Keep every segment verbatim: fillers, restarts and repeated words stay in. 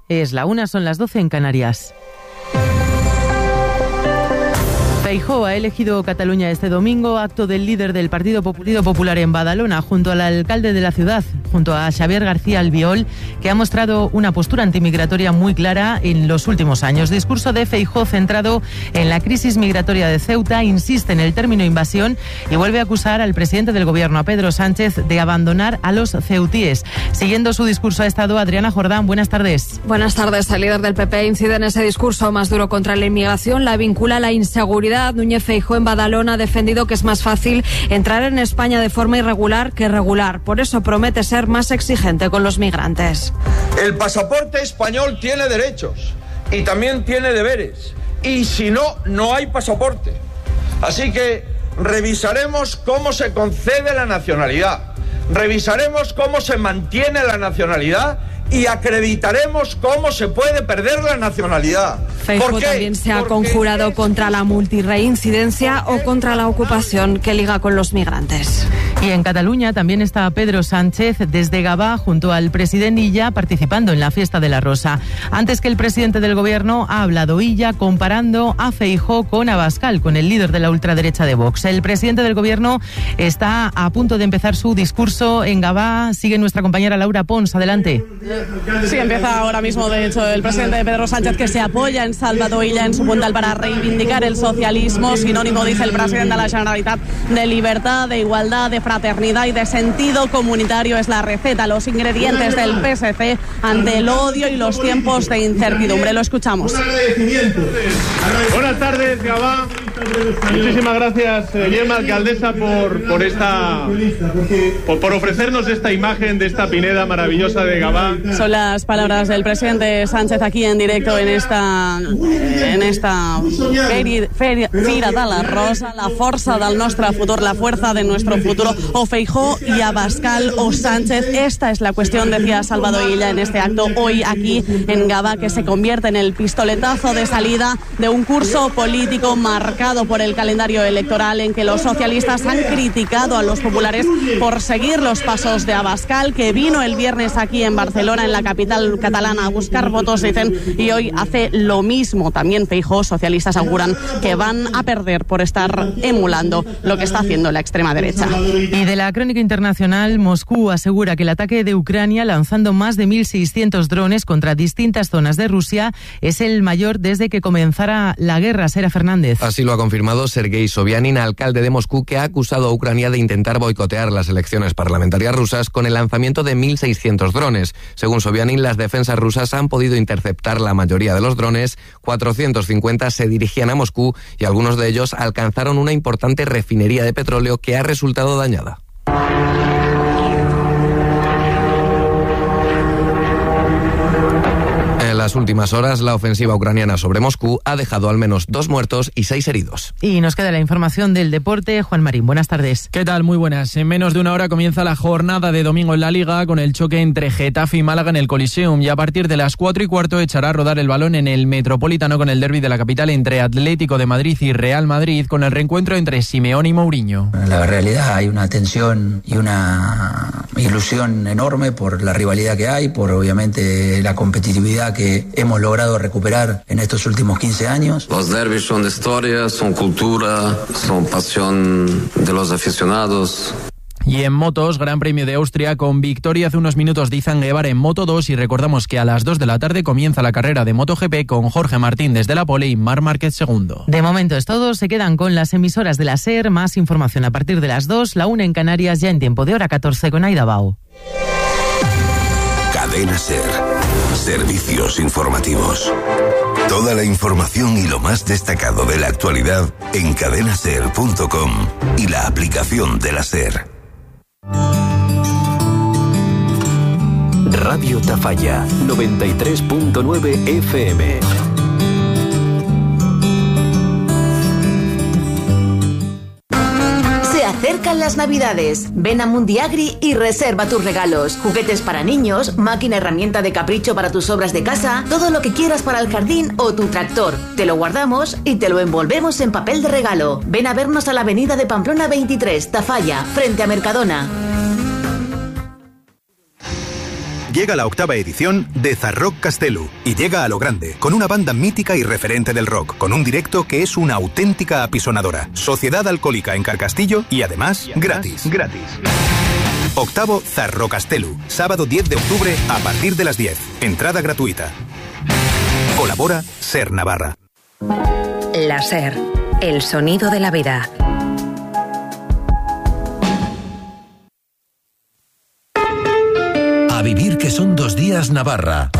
Es la una, son las doce en Canarias. Feijóo ha elegido Cataluña este domingo, acto del líder del Partido Popular en Badalona, junto al alcalde de la ciudad, junto a Xavier García Albiol, que ha mostrado una postura antimigratoria muy clara en los últimos años. Discurso de Feijóo centrado en la crisis migratoria de Ceuta, insiste en el término invasión y vuelve a acusar al presidente del gobierno, a Pedro Sánchez, de abandonar a los ceutíes. Siguiendo su discurso ha estado Adriana Jordán. Buenas tardes. Buenas tardes. El líder del P P incide en ese discurso más duro contra la inmigración, la vincula a la inseguridad. Núñez Feijóo en Badalona ha defendido que es más fácil entrar en España de forma irregular que regular. Por eso promete ser más exigente con los migrantes. El pasaporte español tiene derechos y también tiene deberes. Y si no, no hay pasaporte. Así que revisaremos cómo se concede la nacionalidad. Revisaremos cómo se mantiene la nacionalidad y acreditaremos cómo se puede perder la nacionalidad. Feijóo también se ha conjurado contra la multirreincidencia o contra la ocupación que liga con los migrantes. Y en Cataluña también está Pedro Sánchez desde Gavà junto al presidente Illa participando en la fiesta de la Rosa. Antes que el presidente del gobierno ha hablado Illa comparando a Feijóo con Abascal, con el líder de la ultraderecha de Vox. El presidente del gobierno está a punto de empezar su discurso en Gavà. Sigue nuestra compañera Laura Pons. Adelante. Sí, empieza ahora mismo, de hecho, el presidente Pedro Sánchez, que se apoya en Salvador Illa en su puntal para reivindicar el socialismo, sinónimo, dice el presidente de la Generalitat, de libertad, de igualdad, de fraternidad y de sentido comunitario. Es la receta, los ingredientes del P S C ante el odio y los tiempos de incertidumbre. Lo escuchamos. Buenas tardes, Gavà. Muchísimas gracias, Guillermo, alcaldesa, por, por, esta, por, por ofrecernos esta imagen de esta pineda maravillosa de Gavà. Son las palabras del presidente Sánchez aquí en directo en esta en esta feri, feri, Fira de la Rosa, la força del nostre futur, la fuerza de nuestro futuro. O Feijóo y Abascal o Sánchez. Esta es la cuestión, decía Salvador Illa en este acto hoy aquí en Gavà, que se convierte en el pistoletazo de salida de un curso político marcado por el calendario electoral, en que los socialistas han criticado a los populares por seguir los pasos de Abascal, que vino el viernes aquí en Barcelona, en la capital catalana, a buscar votos, dicen, y hoy hace lo mismo. También Feijóo, socialistas auguran que van a perder por estar emulando lo que está haciendo la extrema derecha. Y de la crónica internacional, Moscú asegura que el ataque de Ucrania, lanzando más de mil seiscientos drones contra distintas zonas de Rusia, es el mayor desde que comenzara la guerra. Sera Fernández. Así lo ha confirmado Sergei Sobyanin, alcalde de Moscú, que ha acusado a Ucrania de intentar boicotear las elecciones parlamentarias rusas con el lanzamiento de mil seiscientos drones. Según Sobyanin, las defensas rusas han podido interceptar la mayoría de los drones, cuatrocientos cincuenta se dirigían a Moscú y algunos de ellos alcanzaron una importante refinería de petróleo que ha resultado dañada. En las últimas horas, la ofensiva ucraniana sobre Moscú ha dejado al menos dos muertos y seis heridos. Y nos queda la información del deporte. Juan Marín, buenas tardes. ¿Qué tal? Muy buenas. En menos de una hora comienza la jornada de domingo en la Liga con el choque entre Getafe y Málaga en el Coliseum, y a partir de las cuatro y cuarto echará a rodar el balón en el Metropolitano con el derbi de la capital entre Atlético de Madrid y Real Madrid, con el reencuentro entre Simeone y Mourinho. En la realidad hay una tensión y una ilusión enorme por la rivalidad que hay, por obviamente la competitividad que hemos logrado recuperar en estos últimos quince años. Los derbis son historia, son cultura, son pasión de los aficionados. Y en motos, Gran Premio de Austria con victoria hace unos minutos de Izan Guevara en Moto dos, y recordamos que a las dos de la tarde comienza la carrera de MotoGP con Jorge Martín desde la pole y Marc Márquez segundo. De momento es todo, se quedan con las emisoras de la SER, más información a partir de las dos, la una en Canarias, ya en tiempo de hora catorce con Aida Bao. Cadena SER. Servicios informativos. Toda la información y lo más destacado de la actualidad en cadena ser punto com y la aplicación de la SER. Radio Tafalla, noventa y tres punto nueve F M. Acercan las Navidades. Ven a Mundiagri y reserva tus regalos. Juguetes para niños, máquina herramienta de capricho para tus obras de casa, todo lo que quieras para el jardín o tu tractor. Te lo guardamos y te lo envolvemos en papel de regalo. Ven a vernos a la avenida de Pamplona veintitrés, Tafalla, frente a Mercadona. Llega la octava edición de Zarrock Castelu y llega a lo grande, con una banda mítica y referente del rock, con un directo que es una auténtica apisonadora. Sociedad Alcohólica en Carcastillo y además, y además gratis. Gratis. Octavo Zarrock Castelu, sábado diez de octubre a partir de las diez. Entrada gratuita. Colabora SER Navarra. La SER, el sonido de la vida. A vivir que son dos días Navarra.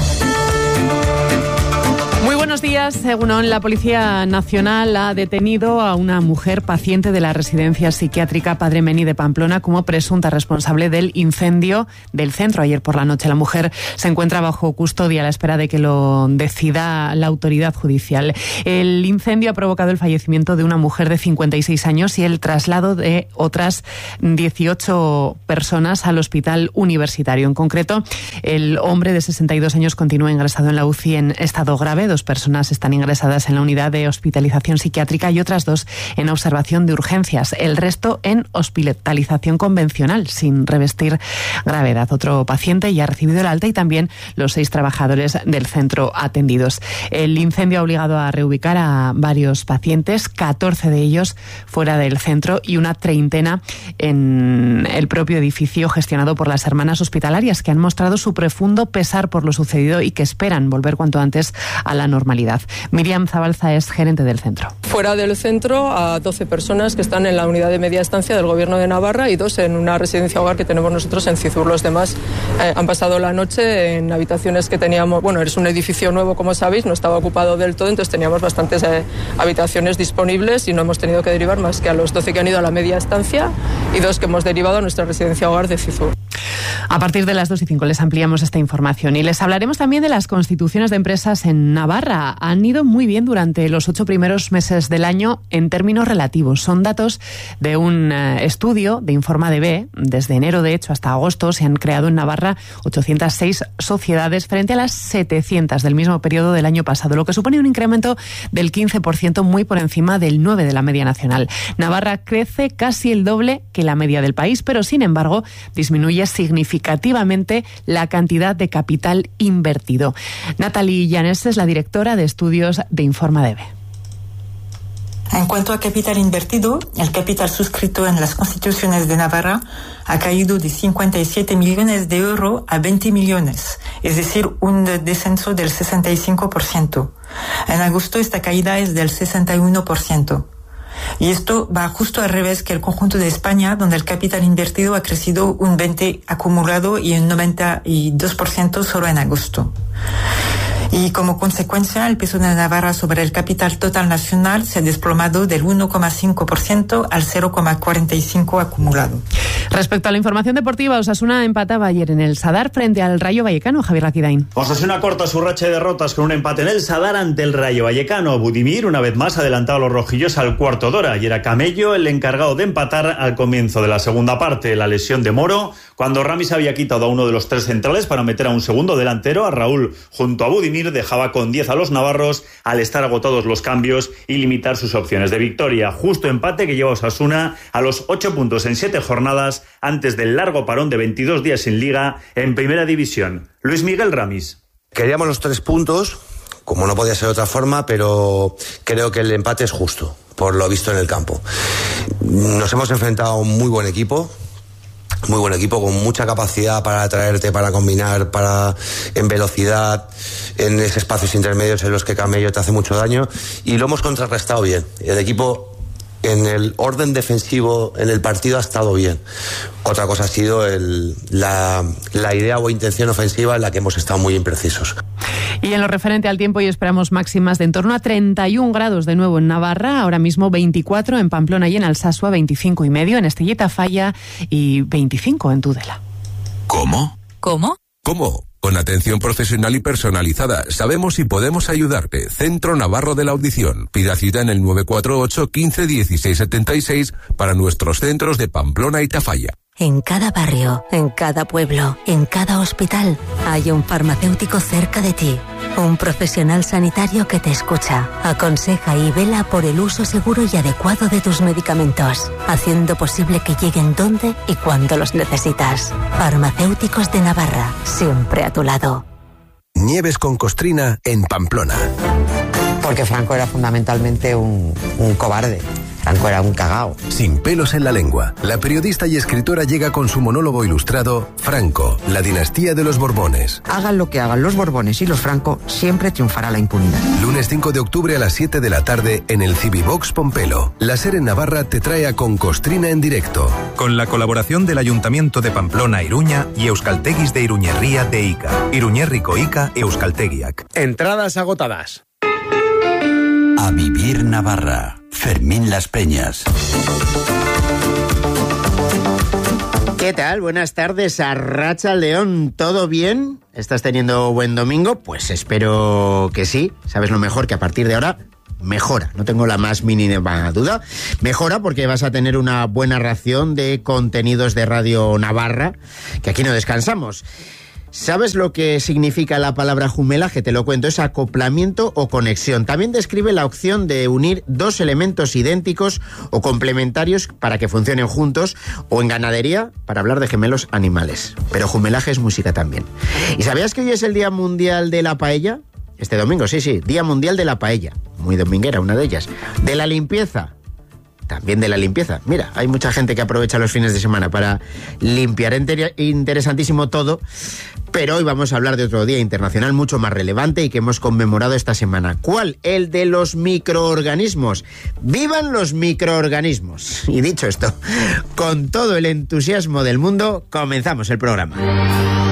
Muy buenos días. Según la Policía Nacional ha detenido a una mujer paciente de la residencia psiquiátrica Padre Mení de Pamplona como presunta responsable del incendio del centro ayer por la noche. La mujer se encuentra bajo custodia a la espera de que lo decida la autoridad judicial. El incendio ha provocado el fallecimiento de una mujer de cincuenta y seis años y el traslado de otras dieciocho personas al hospital universitario. En concreto, el hombre de sesenta y dos años continúa ingresado en la U C I en estado grave. Dos personas están ingresadas en la unidad de hospitalización psiquiátrica y otras dos en observación de urgencias. El resto en hospitalización convencional, sin revestir gravedad. Otro paciente ya ha recibido el alta y también los seis trabajadores del centro atendidos. El incendio ha obligado a reubicar a varios pacientes, catorce de ellos fuera del centro y una treintena en el propio edificio gestionado por las hermanas hospitalarias, que han mostrado su profundo pesar por lo sucedido y que esperan volver cuanto antes a la normalidad. Miriam Zabalza es gerente del centro. Fuera del centro a doce personas que están en la unidad de media estancia del Gobierno de Navarra y dos en una residencia hogar que tenemos nosotros en Cizur. Los demás eh, han pasado la noche en habitaciones que teníamos. Bueno, es un edificio nuevo, como sabéis, no estaba ocupado del todo, entonces teníamos bastantes eh, habitaciones disponibles y no hemos tenido que derivar más que a los doce que han ido a la media estancia y dos que hemos derivado a nuestra residencia hogar de Cizur. A partir de las dos y cinco les ampliamos esta información y les hablaremos también de las constituciones de empresas en Navarra. Han ido muy bien durante los ocho primeros meses del año en términos relativos. Son datos de un eh, estudio de Informa D B. Desde enero, de hecho, hasta agosto se han creado en Navarra ochocientas seis sociedades frente a las setecientas del mismo periodo del año pasado, lo que supone un incremento del quince por ciento, muy por encima del nueve por ciento de la media nacional. Navarra crece casi el doble que la media del país, pero sin embargo disminuye significativamente la cantidad de capital invertido. Natalie Llanes es la directora de estudios de Informa D B. En cuanto a capital invertido, el capital suscrito en las constituciones de Navarra ha caído de cincuenta y siete millones de euros a veinte millones, es decir, un descenso del sesenta y cinco por ciento. En agosto esta caída es del sesenta y uno por ciento. Y esto va justo al revés que el conjunto de España, donde el capital invertido ha crecido un veinte por ciento acumulado y un noventa y dos por ciento solo en agosto. Y como consecuencia, el peso de Navarra sobre el capital total nacional se ha desplomado del uno coma cinco por ciento al cero coma cuarenta y cinco por ciento acumulado. Respecto a la información deportiva, Osasuna empataba ayer en el Sadar frente al Rayo Vallecano. Javier Laquidain. Osasuna corta su racha de derrotas con un empate en el Sadar ante el Rayo Vallecano. Budimir, una vez más, adelantado a los rojillos al cuarto de hora. Y era Camello el encargado de empatar al comienzo de la segunda parte. La lesión de Moro, cuando Ramis había quitado a uno de los tres centrales para meter a un segundo delantero, a Raúl, junto a Budimir, dejaba con diez a los navarros al estar agotados los cambios y limitar sus opciones de victoria. Justo empate que lleva Osasuna a los ocho puntos en siete jornadas antes del largo parón de veintidós días sin liga en Primera División. Luis Miguel Ramis. Queríamos los tres puntos, como no podía ser de otra forma, pero creo que el empate es justo, por lo visto en el campo. Nos hemos enfrentado a un muy buen equipo, muy buen equipo con mucha capacidad para atraerte, para combinar, para en velocidad, en esos espacios intermedios en los que Camello te hace mucho daño, y lo hemos contrarrestado bien. El equipo en el orden defensivo en el partido ha estado bien. Otra cosa ha sido el, la, la idea o intención ofensiva en la que hemos estado muy imprecisos. Y en lo referente al tiempo, hoy esperamos máximas de en torno a treinta y un grados de nuevo en Navarra, ahora mismo veinticuatro en Pamplona y en Alsasua, veinticinco y medio en Estellita Falla y veinticinco en Tudela. ¿Cómo? ¿Cómo? ¿Cómo? Con atención profesional y personalizada, sabemos si podemos ayudarte. Centro Navarro de la Audición. Pida cita en el nueve cuatro ocho, quince, dieciséis setenta y seis para nuestros centros de Pamplona y Tafalla. En cada barrio, en cada pueblo, en cada hospital, hay un farmacéutico cerca de ti. Un profesional sanitario que te escucha, aconseja y vela por el uso seguro y adecuado de tus medicamentos, haciendo posible que lleguen donde y cuando los necesitas. Farmacéuticos de Navarra, siempre a tu lado. Nieves con Costrina en Pamplona. Porque Franco era fundamentalmente un, un cobarde. Franco era un cagao. Sin pelos en la lengua, la periodista y escritora llega con su monólogo ilustrado Franco, la dinastía de los Borbones. Hagan lo que hagan los Borbones y los Franco, siempre triunfará la impunidad. Lunes cinco de octubre a las siete de la tarde en el Civivox Pompelo. La SER en Navarra te trae a Con Costrina en directo. Con la colaboración del Ayuntamiento de Pamplona, Iruña y Euskalteguis de Iruñerría de Ica. Iruñerriko Ica Euskaltegiak. Entradas agotadas. A vivir Navarra. Fermín Las Peñas. ¿Qué tal? Buenas tardes, Arracha León. ¿Todo bien? ¿Estás teniendo buen domingo? Pues espero que sí. Sabes lo mejor, que a partir de ahora mejora. No tengo la más mínima duda. Mejora porque vas a tener una buena ración de contenidos de Radio Navarra, que aquí no descansamos. ¿Sabes lo que significa la palabra jumelaje? Te lo cuento, es acoplamiento o conexión. También describe la opción de unir dos elementos idénticos o complementarios para que funcionen juntos, o en ganadería, para hablar de gemelos animales. Pero jumelaje es música también. ¿Y sabías que hoy es el Día Mundial de la Paella? Este domingo, sí, sí, Día Mundial de la Paella. Muy dominguera, una de ellas. De la limpieza. También de la limpieza. Mira, hay mucha gente que aprovecha los fines de semana para limpiar. Interesantísimo todo, pero hoy vamos a hablar de otro día internacional mucho más relevante y que hemos conmemorado esta semana. ¿Cuál? El de los microorganismos. ¡Vivan los microorganismos! Y dicho esto, con todo el entusiasmo del mundo, comenzamos el programa.